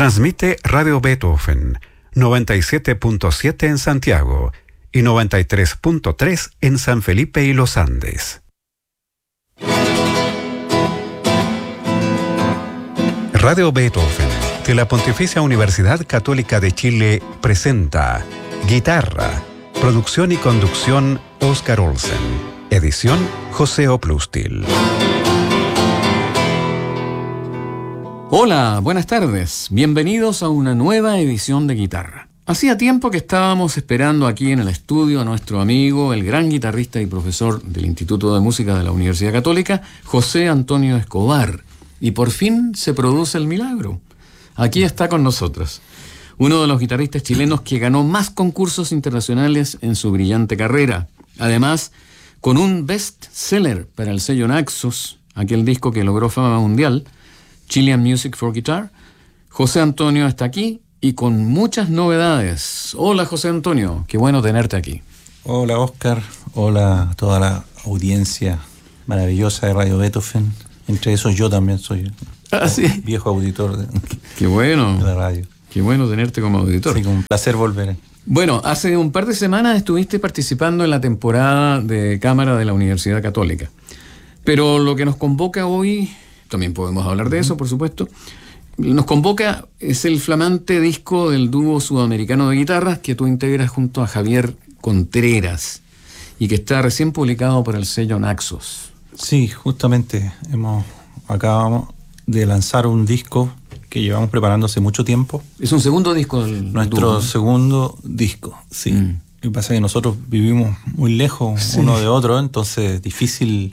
Transmite Radio Beethoven, 97.7 en Santiago y 93.3 en San Felipe y Los Andes. Radio Beethoven, de la Pontificia Universidad Católica de Chile, presenta Guitarra, producción y conducción Oscar Olsen, edición José Oplustil. Hola, buenas tardes. Bienvenidos a una nueva edición de Guitarra. Hacía tiempo que estábamos esperando aquí en el estudio a nuestro amigo, el gran guitarrista y profesor del Instituto de Música de la Universidad Católica, José Antonio Escobar. Y por fin se produce el milagro. Aquí está con nosotros, uno de los guitarristas chilenos que ganó más concursos internacionales en su brillante carrera. Además, con un bestseller para el sello Naxos, aquel disco que logró fama mundial, Chilean Music for Guitar, José Antonio está aquí y con muchas novedades. Hola José Antonio, qué bueno tenerte aquí. Hola Oscar, hola a toda la audiencia maravillosa de Radio Beethoven. Entre esos yo también soy ¿sí? Viejo auditor qué bueno, de la radio. Qué bueno tenerte como auditor. Sí, con un placer volver. Bueno, hace un par de semanas estuviste participando en la temporada de cámara de la Universidad Católica. Pero lo que nos convoca hoy, también podemos hablar de eso, por supuesto, nos convoca es el flamante disco del dúo sudamericano de guitarras que tú integras junto a Javier Contreras y que está recién publicado por el sello Naxos. Sí, justamente acabamos de lanzar un disco que llevamos preparando hace mucho tiempo. Es un segundo disco del Nuestro dúo, ¿no? Segundo disco, sí. Lo que pasa es que nosotros vivimos muy lejos uno de otro, entonces es difícil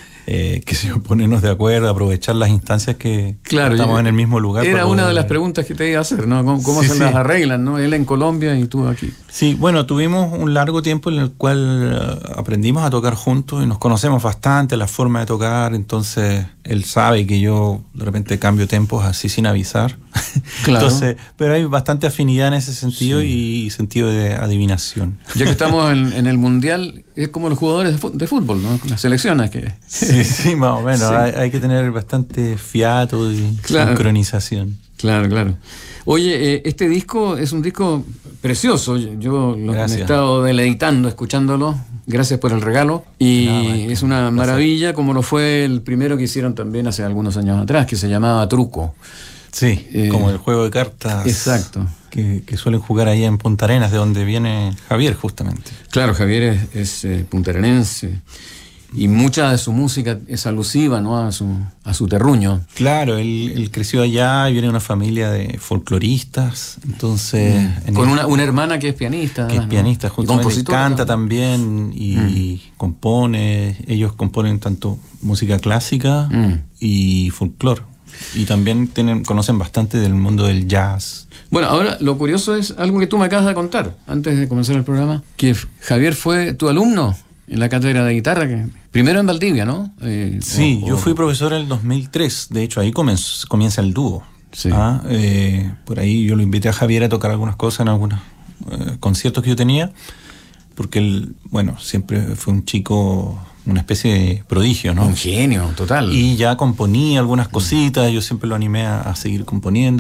ponernos de acuerdo, aprovechar las instancias que estamos en el mismo lugar. Era una de las preguntas que te iba a hacer, ¿no? ¿Cómo se las arreglan, ¿no? Él en Colombia y tú aquí. Sí, bueno, tuvimos un largo tiempo en el cual aprendimos a tocar juntos y nos conocemos bastante, la forma de tocar, entonces él sabe que yo de repente cambio tempos así sin avisar. Claro. Entonces, pero hay bastante afinidad en ese sentido y sentido de adivinación. Ya que estamos en el Mundial, es como los jugadores de fútbol, ¿no? Las selecciones que... Sí, más o menos. Sí. Hay que tener bastante fiato y sincronización. Claro. Oye, este disco es un disco precioso. Yo me he estado deleitando escuchándolo. Gracias por el regalo. Y es una maravilla, como lo fue el primero que hicieron también hace algunos años atrás, que se llamaba Truco. Sí, como el juego de cartas. Exacto. Que suelen jugar ahí en Punta Arenas, de donde viene Javier, justamente. Claro, Javier es puntarenense. Y mucha de su música es alusiva, ¿no? a su terruño. Claro, él creció allá y viene de una familia de folcloristas, entonces... Con una hermana que es pianista. Que es pianista, justamente, canta también y compone. Ellos componen tanto música clásica y folclore. Y también conocen bastante del mundo del jazz. Bueno, ahora lo curioso es algo que tú me acabas de contar antes de comenzar el programa, que Javier fue tu alumno en la cátedra de guitarra, primero en Valdivia, ¿no? Sí, yo fui profesor en el 2003, de hecho ahí comienza el dúo. Sí. Por ahí yo lo invité a Javier a tocar algunas cosas en algunos conciertos que yo tenía, porque él, siempre fue un chico, una especie de prodigio, ¿no? Un genio, total. Y ya componía algunas cositas, yo siempre lo animé a seguir componiendo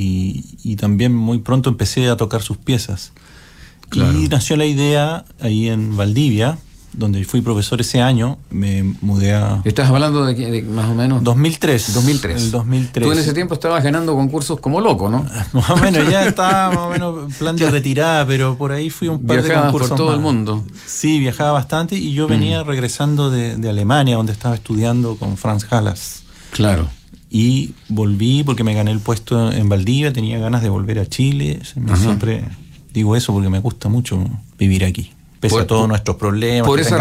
y también muy pronto empecé a tocar sus piezas. Claro. Y nació la idea ahí en Valdivia, donde fui profesor ese año, me mudé a... ¿Estás hablando de más o menos? 2003. El 2003. Tú en ese tiempo estabas ganando concursos como loco, ¿no? Más o menos, ya estaba más o menos en plan de retirada, pero por ahí fui un par de concursos por todo el mundo. Sí, viajaba bastante y yo venía regresando de Alemania, donde estaba estudiando con Franz Halas. Claro. Y volví porque me gané el puesto en Valdivia, tenía ganas de volver a Chile. Siempre digo eso porque me gusta mucho vivir aquí. Pese a todos nuestros problemas. Por esa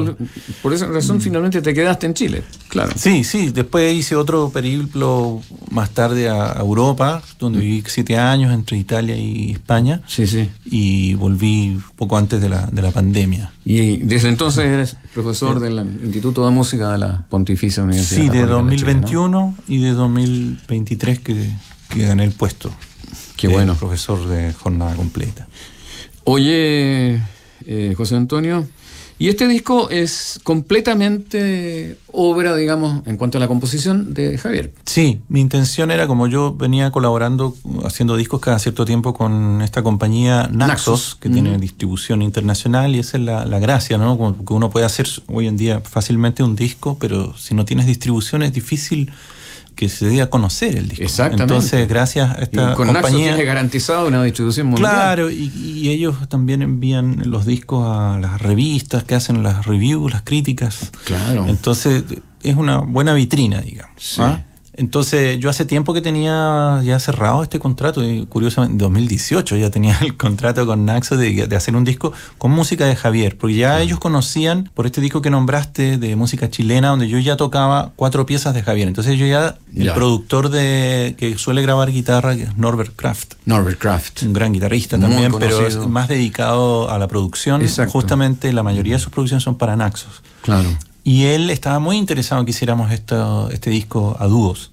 razón finalmente te quedaste en Chile, claro. Sí, después hice otro periplo más tarde a Europa, donde viví 7 años entre Italia y España. Sí. Y volví poco antes de la pandemia. Y desde entonces eres profesor del Instituto de Música de la Pontificia Universidad Católica de 2021 de Chile, ¿no? Y de 2023 que gané el puesto. Qué bueno. Profesor de jornada completa. Oye... José Antonio, Y este disco es completamente obra, digamos, en cuanto a la composición de Javier. Sí, mi intención era, como yo venía colaborando, haciendo discos cada cierto tiempo con esta compañía Naxos, que tiene distribución internacional, y esa es la gracia, ¿no? Como que uno puede hacer hoy en día fácilmente un disco, pero si no tienes distribución es difícil que se dé a conocer el disco. Exactamente. Entonces, gracias a esta con compañía... Naxos tiene garantizado una distribución mundial. Claro, y ellos también envían los discos a las revistas que hacen las reviews, las críticas. Claro. Entonces, es una buena vitrina, digamos. Sí. ¿Ah? Entonces, yo hace tiempo que tenía ya cerrado este contrato, y curiosamente en 2018 ya tenía el contrato con Naxos de hacer un disco con música de Javier, porque ya ellos conocían, por este disco que nombraste de música chilena, donde yo ya tocaba 4 piezas de Javier. Entonces yo el productor que suele grabar guitarra, que es Norbert Kraft. Norbert Kraft. Un gran guitarrista también, pero es más dedicado a la producción. Exacto. Justamente la mayoría de sus producciones son para Naxos. Claro. Y él estaba muy interesado en que hiciéramos este disco a dúos.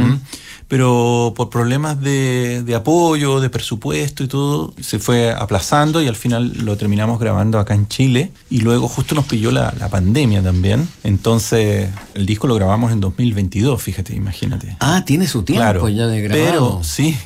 Pero por problemas de apoyo, de presupuesto y todo, se fue aplazando y al final lo terminamos grabando acá en Chile. Y luego justo nos pilló la pandemia también. Entonces el disco lo grabamos en 2022, fíjate, imagínate. Ah, tiene su tiempo, claro, ya de grabado. Pero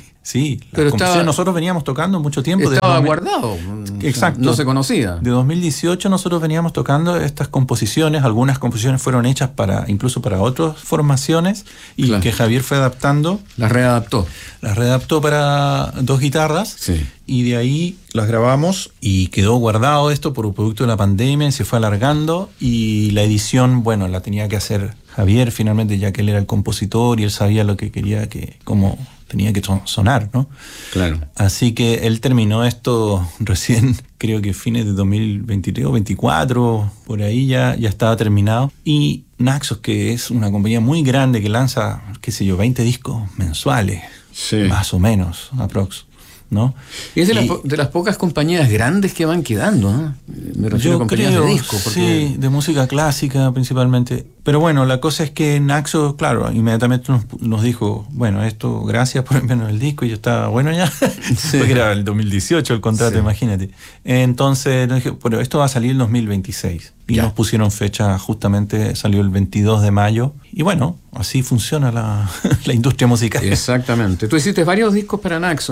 sí, pero nosotros veníamos tocando mucho tiempo. Estaba guardado. Exacto. No se conocía. De 2018 nosotros veníamos tocando estas composiciones. Algunas composiciones fueron hechas incluso para otras formaciones y que Javier fue adaptando. Las readaptó. Las readaptó para 2 guitarras. Sí. Y de ahí las grabamos y quedó guardado esto por producto de la pandemia y se fue alargando. Y la edición, bueno, la tenía que hacer Javier finalmente, ya que él era el compositor y él sabía lo que quería, cómo tenía que sonar, ¿no? Claro. Así que él terminó esto recién, creo que fines de 2023 o 2024, por ahí ya estaba terminado. Y Naxos, que es una compañía muy grande que lanza, 20 discos mensuales, más o menos, aprox, ¿no? Y es de las pocas compañías grandes que van quedando, ¿no? Me refiero a compañías de disco. Sí, de música clásica principalmente. Pero bueno, la cosa es que Naxos, claro, inmediatamente nos dijo, bueno, gracias por enviarnos el disco, y yo estaba, bueno ya, porque era el 2018 el contrato, imagínate. Entonces nos dijo, bueno, esto va a salir en 2026. Y nos pusieron fecha, justamente salió el 22 de mayo. Y bueno, así funciona la industria musical. Exactamente. Tú hiciste varios discos para Naxos,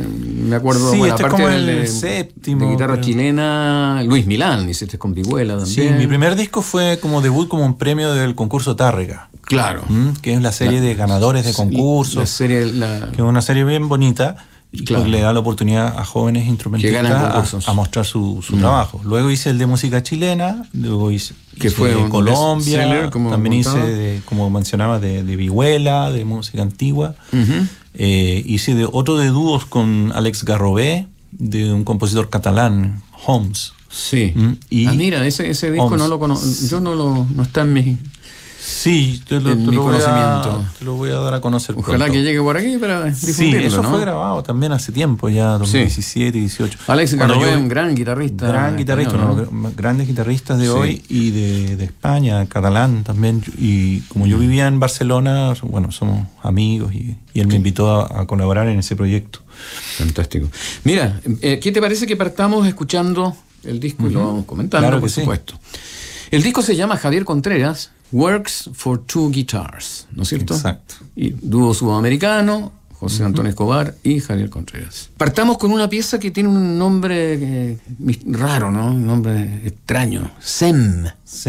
me acuerdo. Sí, bueno, este aparte es como el séptimo. De guitarra chilena, Luis Milán, hiciste con Vihuela también. Sí, mi primer disco fue como debut, como un premio del concurso Tárrega. Claro. Que es la serie de ganadores de concursos. La serie, que es una serie bien bonita. Claro. Le da la oportunidad a jóvenes instrumentistas a mostrar su trabajo. Luego hice el de música chilena, luego hice fue de Colombia, seller, también hice, como mencionaba, de Vihuela, de música antigua. Hice otro de dúos con Alex Garrobé, de un compositor catalán, Homs. Sí. Mira, ese disco Homs. No lo conozco, yo no está en mi... Sí, te lo voy a dar a conocer. Ojalá pronto. Que llegue por aquí para difundirlo. Sí, eso fue grabado también hace tiempo, ya 2017, 2018. Alex Garrobé, un gran guitarrista. Uno de los grandes guitarristas de hoy y de España, catalán también. Y como yo vivía en Barcelona, bueno, somos amigos y él me invitó a colaborar en ese proyecto. Fantástico. Mira, ¿qué te parece que partamos escuchando el disco y lo vamos comentando, claro, por supuesto? El disco se llama Javier Contreras, Works for Two Guitars, ¿no es cierto? Exacto. Y dúo sudamericano, José Antonio Escobar y Javier Contreras. Partamos con una pieza que tiene un nombre raro, ¿no? Un nombre extraño. SEM.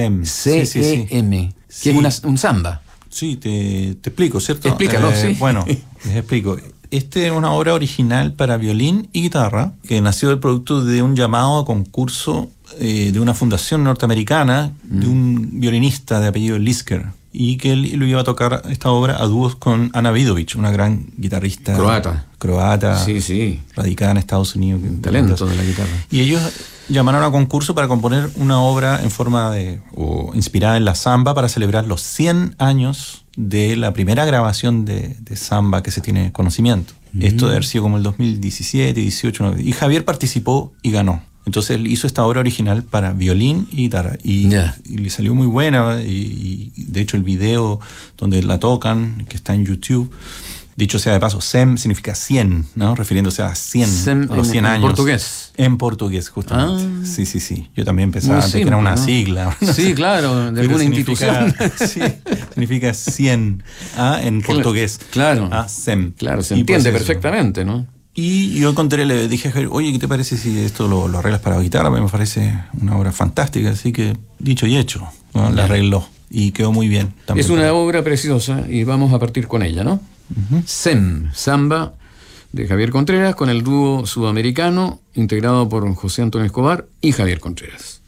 C-E-M. Que es un samba. Sí, te explico, ¿cierto? Explícalo, sí. Bueno, les explico. Esta es una obra original para violín y guitarra que nació del producto de un llamado a concurso de una fundación norteamericana de un violinista de apellido Lisker, y que él lo iba a tocar esta obra a dúos con Ana Vidovic, una gran guitarrista croata, radicada en Estados Unidos. Talento de la guitarra. Y ellos llamaron a concurso para componer una obra en forma o inspirada en la samba para celebrar los 100 años de la primera grabación de samba que se tiene conocimiento. Esto debe haber sido como el 2017, 18, y Javier participó y ganó. Entonces él hizo esta obra original para violín y guitarra y le salió muy buena, y de hecho el video donde la tocan, que está en YouTube, Dicho sea de paso, SEM significa 100, ¿no? Refiriéndose a 100, SEM a los 100 años. En portugués. En portugués, justamente. Sí. Yo también pensaba antes que era una sigla. Sí, claro, de alguna institución. Sí, significa 100 en portugués. Claro. SEM. Claro, se entiende perfectamente, ¿no? Y yo encontré, le dije a Javier, oye, ¿qué te parece si esto lo arreglas para guitarra? Me parece una obra fantástica, así que dicho y hecho, ¿no? La arregló y quedó muy bien. También es una obra preciosa y vamos a partir con ella, ¿no? SEM, Samba, de Javier Contreras, con el dúo sudamericano integrado por José Antonio Escobar y Javier Contreras.